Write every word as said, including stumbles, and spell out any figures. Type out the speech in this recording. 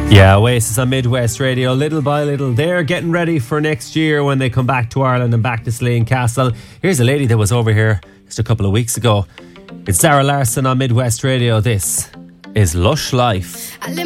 Yeah, Oasis on Midwest Radio, little by little. They're getting ready for next year when they come back to Ireland and back to Slane Castle. Here's a lady that was over here just a couple of weeks ago. It's Zara Larsson on Midwest Radio. This is Lush Life.